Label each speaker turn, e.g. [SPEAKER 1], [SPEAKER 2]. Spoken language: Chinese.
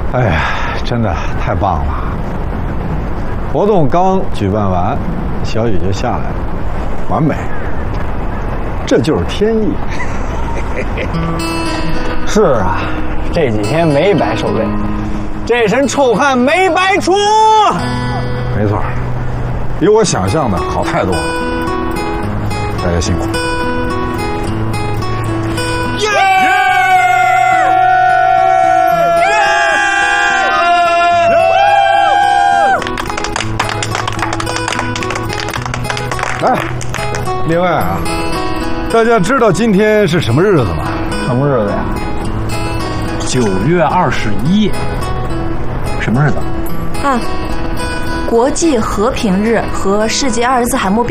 [SPEAKER 1] 哎呀，真的太棒了！活动刚举办完，小雨就下来了，完美。这就是天意。
[SPEAKER 2] 是啊，这几天没白受累，这身臭汗没白出。
[SPEAKER 1] 没错，比我想象的好太多了。大家辛苦。来，另外啊，大家知道今天是什么日子吗？
[SPEAKER 2] 什么日子呀
[SPEAKER 3] ？9月21，什么日子？
[SPEAKER 4] 啊，国际和平日和世界阿尔兹海默